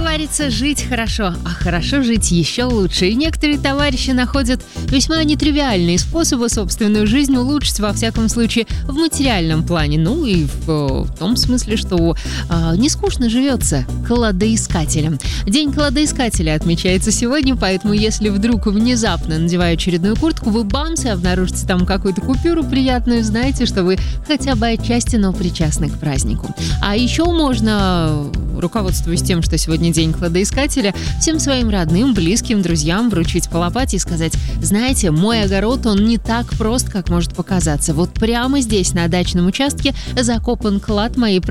говорится, жить хорошо, а хорошо жить еще лучше. И некоторые товарищи находят весьма нетривиальные способы собственную жизнь улучшить, во всяком случае, в материальном плане. Ну и в том смысле, что не скучно живется кладоискателям. День кладоискателя отмечается сегодня, поэтому если вдруг внезапно, надевая очередную куртку, вы бамс и обнаружите там какую-то купюру приятную, знаете, что вы хотя бы отчасти, но причастны к празднику. А еще можно, руководствуясь тем, что сегодня день кладоискателя, всем своим родным, близким, друзьям вручить по лопате и сказать: знаете, мой огород, он не так прост, как может показаться. Вот прямо здесь, на дачном участке, закопан клад моей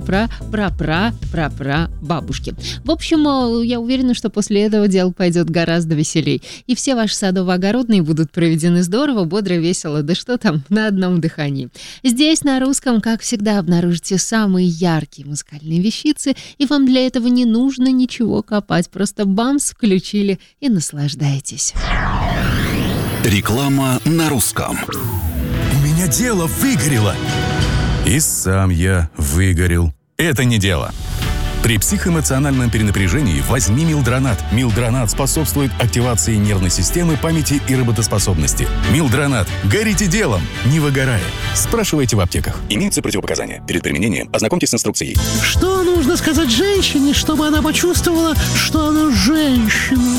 бабушки. В общем, я уверена, что после этого дело пойдет гораздо веселей. И все ваши садово-огородные будут проведены здорово, бодро, весело, да что там, на одном дыхании. Здесь, на русском, как всегда, обнаружите самые яркие музыкальные вещицы, и вам для этого не нужно ничего копать. Просто бамс, включили и наслаждайтесь. Реклама на русском. У меня дело выгорело. И сам я выгорел. Это не дело. При психоэмоциональном перенапряжении возьми Милдронат. Милдронат способствует активации нервной системы, памяти и работоспособности. Милдронат. Горите делом, не выгорая. Спрашивайте в аптеках. Имеются противопоказания. Перед применением ознакомьтесь с инструкцией. Что нужно сказать женщине, чтобы она почувствовала, что она женщина?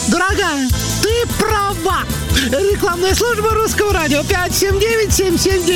Дорогая, ты права. Рекламная служба Русского радио 579-779.